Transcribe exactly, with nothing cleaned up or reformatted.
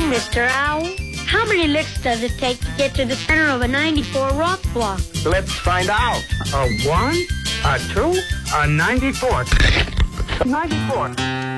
morning, Mister Owl. How many licks does it take to get to the center of a ninety-four rock block? Let's find out. A one, a two, a ninety-four. ninety-four.